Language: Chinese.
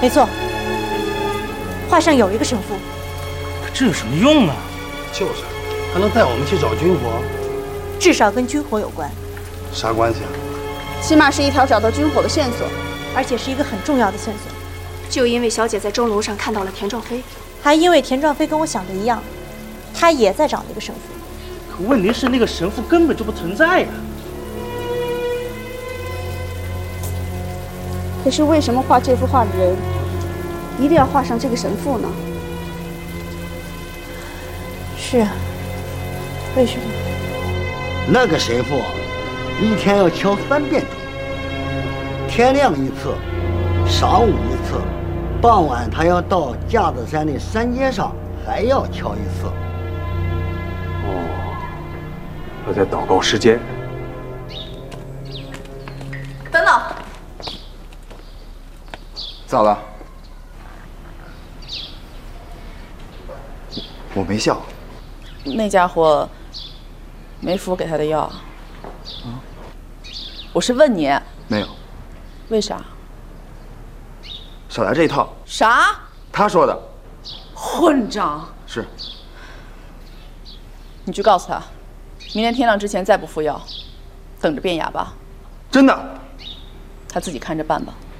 没错，画上有一个神父。 可这有什么用啊？ 就是，还能带我们去找军火？ 至少跟军火有关。 啥关系啊？ 起码是一条找到军火的线索， 而且是一个很重要的线索。 就因为小姐在钟楼上看到了田壮飞， 还因为田壮飞跟我想的一样，他也在找那个神父。 可问题是那个神父根本就不存在呀。 可是为什么画这幅画的人一定要画上这个神父呢？ 是啊，为什么？ 那个神父一天要敲3遍钟，天亮一次，晌午一次，傍晚他要到架子山的山尖上还要敲一次。 哦，他在祷告时间。 等等， 咋了？我没笑。 那家伙没服给他的药。我是问你。 没有。 为啥？ 少来这一套。 啥？ 他说的。 混账！ 是。 你去告诉他，明天天亮之前再不服药，等着变哑巴。 真的。 他自己看着办吧。